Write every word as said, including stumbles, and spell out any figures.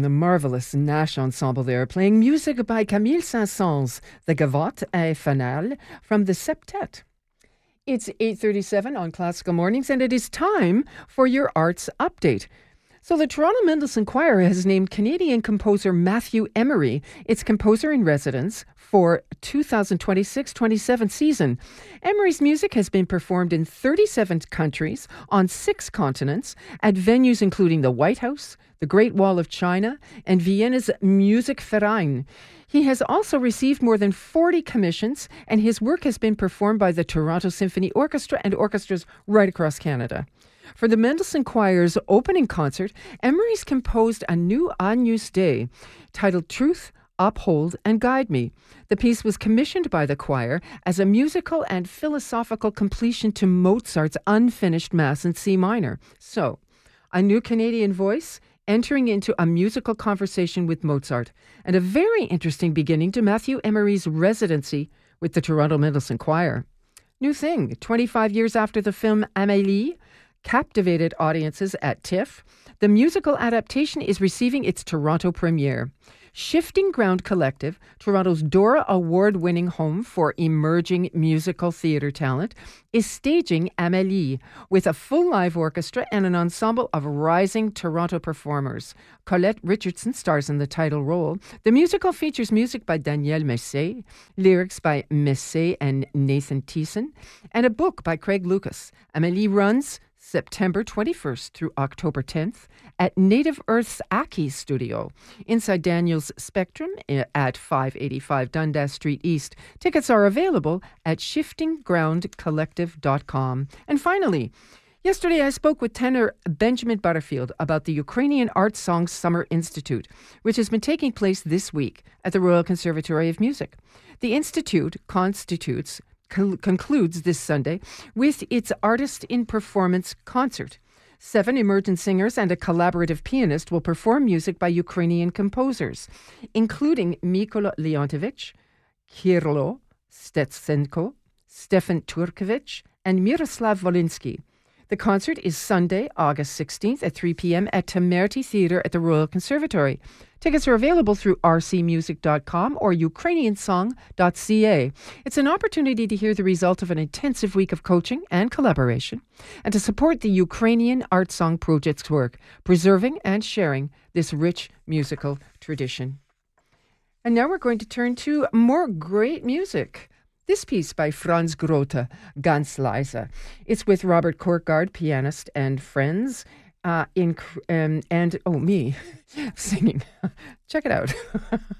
the marvelous Nash Ensemble there, playing music by Camille Saint-Saëns, the Gavotte et Fanal from the Septet. It's eight thirty-seven on Classical Mornings, and it is time for your arts update. So the Toronto Mendelssohn Choir has named Canadian composer Matthew Emery its composer-in-residence for two thousand twenty-six twenty-seven season. Emery's music has been performed in thirty-seven countries on six continents at venues including the White House, the Great Wall of China, and Vienna's Musikverein. He has also received more than forty commissions, and his work has been performed by the Toronto Symphony Orchestra and orchestras right across Canada. For the Mendelssohn Choir's opening concert, Emery's composed a new Agnus Dei titled Truth, Uphold, and Guide Me. The piece was commissioned by the choir as a musical and philosophical completion to Mozart's unfinished Mass in C minor. So, a new Canadian voice entering into a musical conversation with Mozart, and a very interesting beginning to Matthew Emery's residency with the Toronto Mendelssohn Choir. New thing, twenty-five years after the film Amélie captivated audiences at TIFF, the musical adaptation is receiving its Toronto premiere. Shifting Ground Collective, Toronto's Dora Award-winning home for emerging musical theatre talent, is staging Amélie with a full live orchestra and an ensemble of rising Toronto performers. Colette Richardson stars in the title role. The musical features music by Daniel Messé, lyrics by Messé and Nathan Thiessen, and a book by Craig Lucas. Amélie runs September twenty-first through October tenth at Native Earth's Aki Studio inside Daniel's Spectrum at five eighty-five Dundas Street East. Tickets are available at shifting ground collective dot com. And finally, yesterday I spoke with tenor Benjamin Butterfield about the Ukrainian Art Song Summer Institute, which has been taking place this week at the Royal Conservatory of Music. The Institute constitutes concludes this Sunday with its Artist in Performance concert. Seven emergent singers and a collaborative pianist will perform music by Ukrainian composers, including Mykola Leontovich, Kirlo Stetsenko, Stefan Turkovich, and Miroslav Volinsky. The concert is Sunday, August sixteenth at three p.m. at Temerty Theatre at the Royal Conservatory. Tickets are available through r c music dot com or ukrainian song dot c a. It's an opportunity to hear the result of an intensive week of coaching and collaboration, and to support the Ukrainian Art Song Project's work, preserving and sharing this rich musical tradition. And now we're going to turn to more great music. This piece by Franz Grote, Ganz leise. It's with Robert Korkgard, pianist, and friends, uh, in, um, and, oh, me, singing. Check it out.